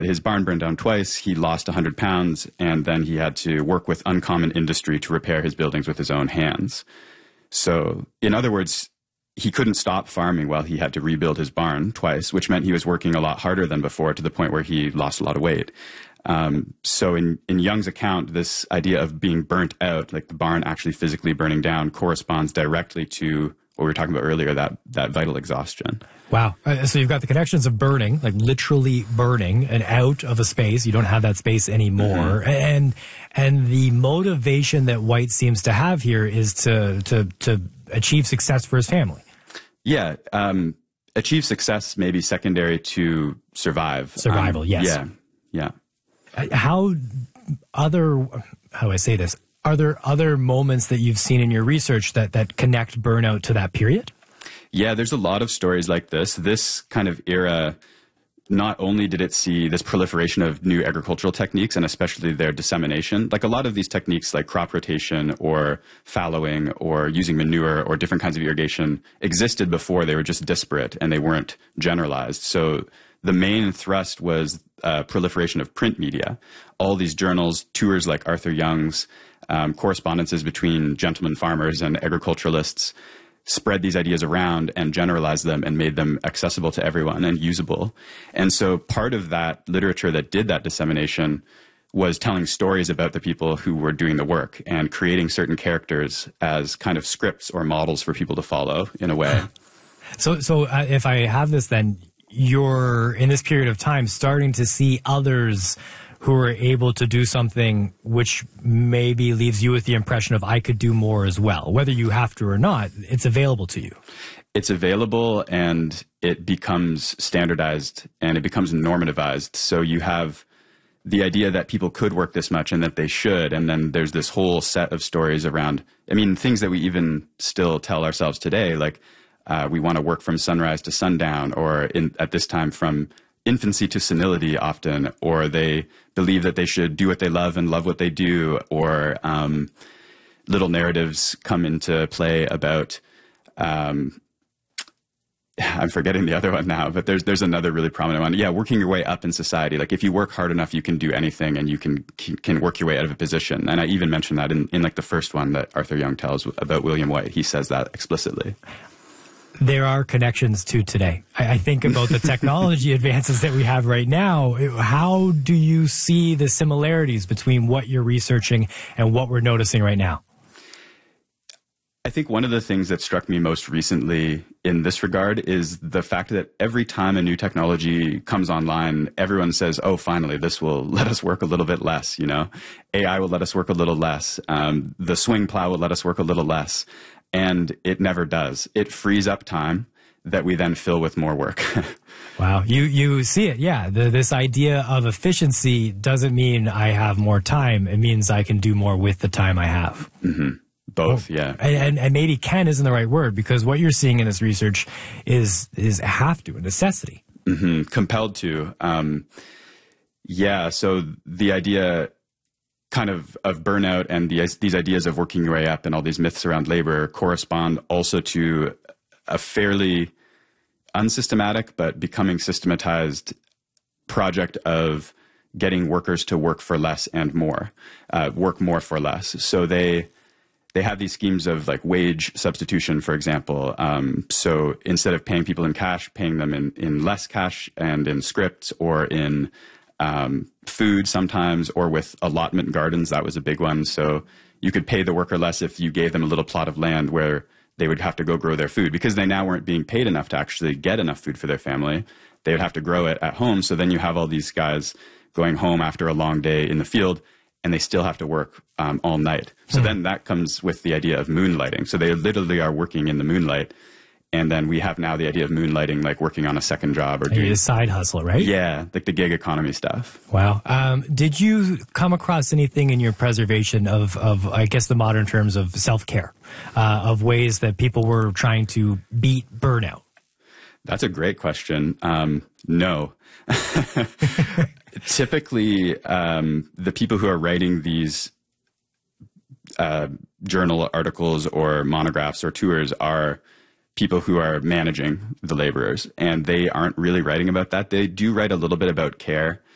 his barn burned down twice. He lost 100 pounds, and then he had to work with uncommon industry to repair his buildings with his own hands. So, in other words, he couldn't stop farming while he had to rebuild his barn twice, which meant he was working a lot harder than before, to the point where he lost a lot of weight. So in Jung's account, this idea of being burnt out, like the barn actually physically burning down, corresponds directly to what we were talking about earlier, that vital exhaustion. Wow. So you've got the connections of burning, like literally burning and out of a space. You don't have that space anymore. Mm-hmm. And the motivation that White seems to have here is to achieve success for his family. Yeah. Achieve success may be secondary to survive. Survival, yes. Yeah. Yeah. How do I say this? Are there other moments that you've seen in your research that connect burnout to that period? Yeah, there's a lot of stories like this. This kind of era, not only did it see this proliferation of new agricultural techniques and especially their dissemination, like a lot of these techniques like crop rotation or fallowing or using manure or different kinds of irrigation existed before. They were just disparate and they weren't generalized. So the main thrust was proliferation of print media. All these journals, tours like Arthur Young's, correspondences between gentlemen farmers and agriculturalists spread these ideas around and generalized them and made them accessible to everyone and usable. And so part of that literature that did that dissemination was telling stories about the people who were doing the work and creating certain characters as kind of scripts or models for people to follow in a way. So if I have this, then you're in this period of time starting to see others who are able to do something which maybe leaves you with the impression of I could do more as well. Whether you have to or not, it's available to you. It's available and it becomes standardized and it becomes normativized. So you have the idea that people could work this much and that they should. And then there's this whole set of stories around, I mean, things that we even still tell ourselves today, like we want to work from sunrise to sundown, or at this time from infancy to senility often, or they believe that they should do what they love and love what they do, or little narratives come into play about, I'm forgetting the other one now, but there's another really prominent one. Yeah, working your way up in society. Like if you work hard enough, you can do anything and you can work your way out of a position. And I even mentioned that in like the first one that Arthur Young tells about William White. He says that explicitly. There are connections to today. I think about the technology advances that we have right now. How do you see the similarities between what you're researching and what we're noticing right now? I think one of the things that struck me most recently in this regard is the fact that every time a new technology comes online, everyone says, oh, finally, this will let us work a little bit less, you know? AI will let us work a little less. The swing plow will let us work a little less. And it never does. It frees up time that we then fill with more work. Wow. You see it. Yeah. This idea of efficiency doesn't mean I have more time. It means I can do more with the time I have. Mm-hmm. Both, yeah. And maybe can isn't the right word, because what you're seeing in this research is a have to, a necessity. Mm-hmm. Compelled to. Yeah. So the idea kind of burnout and these ideas of working your way up and all these myths around labor correspond also to a fairly unsystematic but becoming systematized project of getting workers to work for less and more, work more for less. So they have these schemes of like wage substitution, for example. So instead of paying people in cash, paying them in less cash and in scripts or in food sometimes, or with allotment gardens. That was a big one. So you could pay the worker less if you gave them a little plot of land where they would have to go grow their food, because they now weren't being paid enough to actually get enough food for their family. They would have to grow it at home. So then you have all these guys going home after a long day in the field, and they still have to work all night. So then that comes with the idea of moonlighting. So they literally are working in the moonlight. And then we have now the idea of moonlighting, like working on a second job or doing a side hustle, right? Yeah, like the gig economy stuff. Wow. Did you come across anything in your preservation of I guess the modern terms of self-care, of ways that people were trying to beat burnout? That's a great question. No. Typically, the people who are writing these journal articles or monographs or tours are people who are managing the laborers, and they aren't really writing about that. They do write a little bit about care,